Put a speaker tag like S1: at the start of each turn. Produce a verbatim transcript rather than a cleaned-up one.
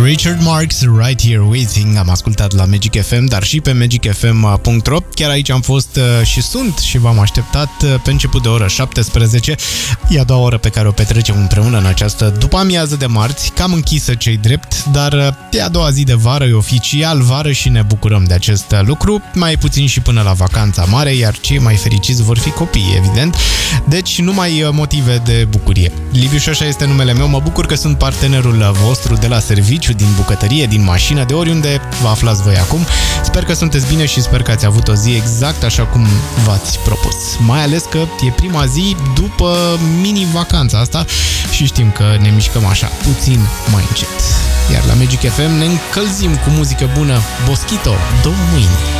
S1: Richard Marx, Right Here Waiting, am ascultat la Magic F M, dar și pe magic f m punct r o. Chiar aici am fost și sunt și v-am așteptat pe început de oră șaptesprezece. E a doua oră pe care o petrecem împreună în această după-amiază de marți, cam închisă cei drept, dar e a doua zi de vară, e oficial vară și ne bucurăm de acest lucru, mai puțin și până la vacanța mare, iar cei mai fericiți vor fi copiii, evident. Deci numai motive de bucurie. Liviu Șoșa este numele meu, mă bucur că sunt partenerul vostru de la serviciu, din bucătărie, din mașină, de oriunde vă aflați voi acum. Sper că sunteți bine și sper că ați avut o zi exact așa cum v-ați propus. Mai ales că e prima zi după mini-vacanța asta și știm că ne mișcăm așa, puțin mai încet. Iar la Magic F M ne încălzim cu muzică bună. Boschito, două mâini.